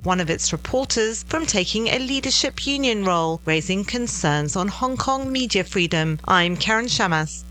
one of its reporters from taking a leadership union role, raising concerns on Hong Kong media freedom. I'm Karen Shamas.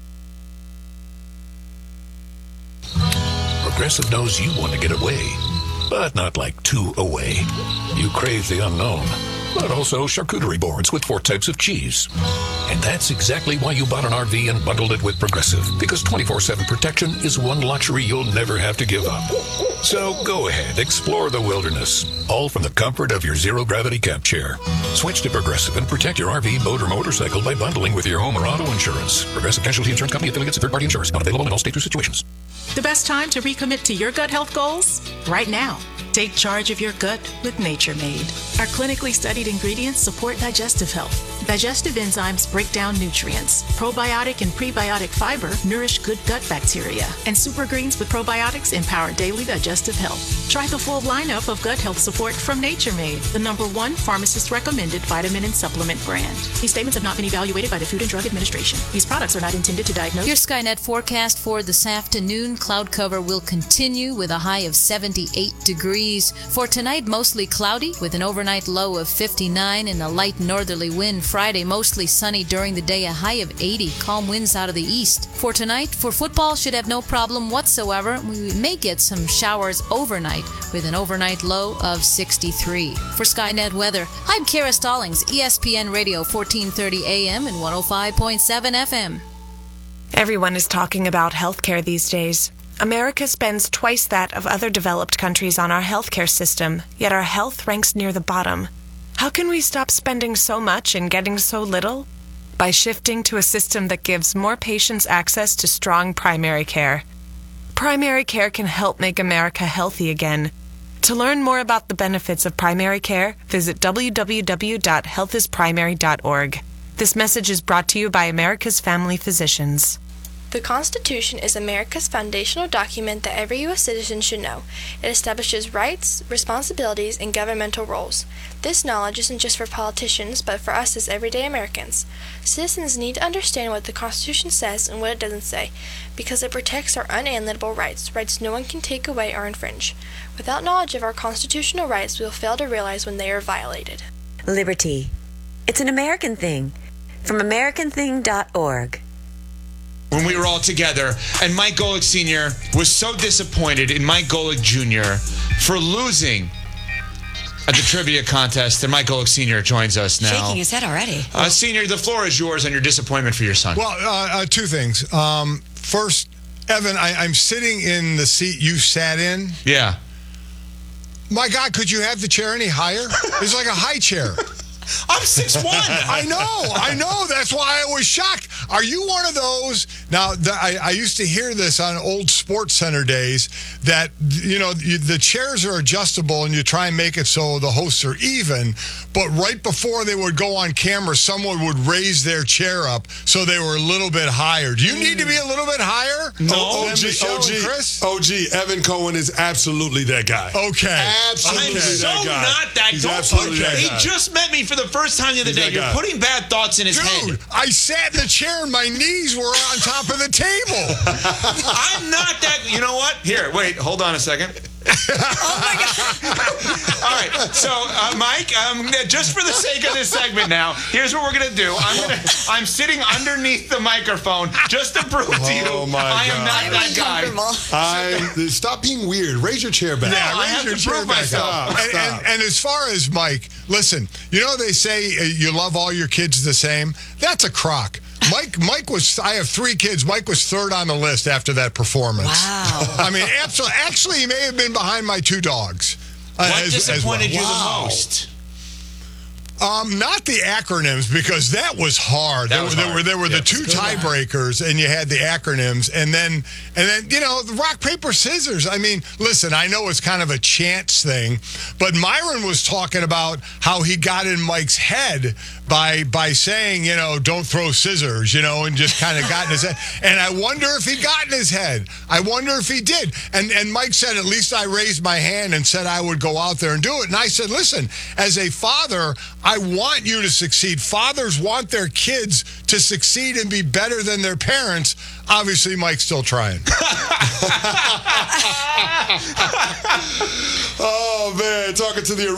Progressive knows you want to get away, but not like too away. You crave the unknown, but also charcuterie boards with 4 types of cheese. And that's exactly why you bought an RV and bundled it with Progressive, because 24/7 protection is one luxury you'll never have to give up. So go ahead, explore the wilderness, all from the comfort of your zero-gravity camp chair. Switch to Progressive and protect your RV, boat, or motorcycle by bundling with your home or auto insurance. Progressive Casualty Insurance Company, affiliates, and third-party insurance. Not available in all states or situations. The best time to recommit to your gut health goals? Right now. Take charge of your gut with Nature Made. Our clinically studied ingredients support digestive health. Digestive enzymes break down nutrients. Probiotic and prebiotic fiber nourish good gut bacteria. And super greens with probiotics empower daily digestive health. Try the full lineup of gut health support from Nature Made, the #1 pharmacist-recommended vitamin and supplement brand. These statements have not been evaluated by the Food and Drug Administration. These products are not intended to diagnose. Your Skynet forecast for this afternoon. Cloud cover will continue with a high of 78 degrees. For tonight, mostly cloudy with an overnight low of 59 and a light northerly wind. Friday, mostly sunny during the day, a high of 80. Calm winds out of the east. For tonight, for football, should have no problem whatsoever. We may get some showers overnight with an overnight low of 63. For Skynet weather, I'm Kara Stallings, ESPN Radio 1430 AM and 105.7 FM. Everyone is talking about healthcare these days. America spends twice that of other developed countries on our healthcare system, yet our health ranks near the bottom. How can we stop spending so much and getting so little? By shifting to a system that gives more patients access to strong primary care. Primary care can help make America healthy again. To learn more about the benefits of primary care, visit www.healthisprimary.org. This message is brought to you by America's Family Physicians. The Constitution is America's foundational document that every U.S. citizen should know. It establishes rights, responsibilities, and governmental roles. This knowledge isn't just for politicians, but for us as everyday Americans. Citizens need to understand what the Constitution says and what it doesn't say, because it protects our unalienable rights, rights no one can take away or infringe. Without knowledge of our constitutional rights, we will fail to realize when they are violated. Liberty. It's an American thing. From AmericanThing.org. When we were all together, and Mike Golick Sr. was so disappointed in Mike Golick Jr. for losing at the trivia contest, and Mike Golick Sr. joins us now. Shaking his head already. Senior, the floor is yours on your disappointment for your son. Well, 2 things. First, Evan, I'm sitting in the seat you sat in. Yeah. My God, could you have the chair any higher? It's like a high chair. I'm 6'1". I know. That's why I was shocked. Are you one of those? Now, I used to hear this on old Sports Center days that, the chairs are adjustable and you try and make it so the hosts are even, but right before they would go on camera, someone would raise their chair up so they were a little bit higher. Do you need to be a little bit higher? No. OG, Evan Cohen is absolutely that guy. Okay. Absolutely I'm so that guy. not that. He's Don't absolutely put, that he guy. just met me for the first time the other day. You're putting bad thoughts in his head. Dude, I sat in the chair and my knees were on top of the table. I'm not that. You know what? Here, wait. Hold on a second. Oh, my God. All right. So, Mike, just for the sake of this segment now, here's what we're going to do. I'm sitting underneath the microphone just to prove to you I am not that guy. Stop being weird. Raise your chair back. Yeah, I have to prove myself. And as far as Mike, listen, they say you love all your kids the same. That's a crock. Mike was, I have 3 kids. Mike was 3rd on the list after that performance. Wow. I mean, actually, he may have been behind my 2 dogs. What disappointed you the most? Not the acronyms, because that was hard. There were the 2 tiebreakers, and you had the acronyms, and then the rock paper scissors. I mean, listen, I know it's kind of a chance thing, but Myron was talking about how he got in Mike's head by saying, don't throw scissors, and just kind of got in his head. And I wonder if he got in his head. I wonder if he did. And Mike said, at least I raised my hand and said I would go out there and do it. And I said, listen, as a father, I want you to succeed. Fathers want their kids to succeed and be better than their parents. Obviously, Mike's still trying. Oh, man, talking to the